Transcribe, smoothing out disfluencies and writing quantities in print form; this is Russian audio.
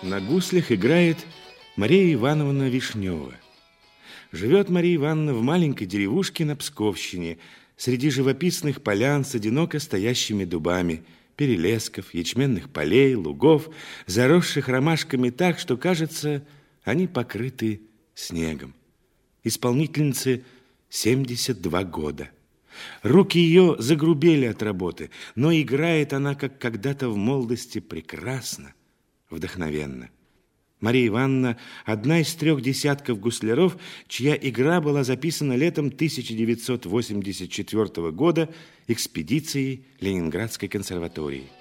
На гуслях играет Мария Ивановна Вишнева. Живет Мария Ивановна в маленькой деревушке на Псковщине, среди живописных полян с одиноко стоящими дубами, перелесков, ячменных полей, лугов, заросших ромашками так, что, кажется, они покрыты снегом. Исполнительнице 72 года. Руки ее загрубели от работы, но играет она, как когда-то в молодости, прекрасно, вдохновенно. Мария Ивановна – одна из 3 десятков гусляров, чья игра была записана летом 1984 года экспедицией Ленинградской консерватории.